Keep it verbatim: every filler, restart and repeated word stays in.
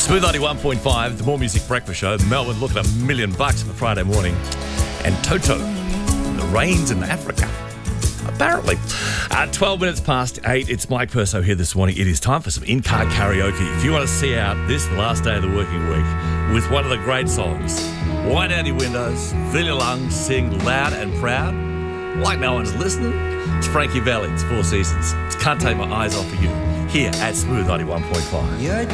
Smooth ninety-one point five, the More Music Breakfast Show. Melbourne looking at a million bucks on a Friday morning. And Toto, the rains in Africa. Apparently. Uh, twelve minutes past eight, it's Mike Perso here this morning. It is time for some in-car karaoke. If you want to see out this, the last day of the working week, with one of the great songs, wind out your windows, fill your lungs, sing loud and proud, like no one's listening, it's Frankie Valli, it's Four Seasons. Can't take my eyes off of you, here at Smooth ninety-one point five. You're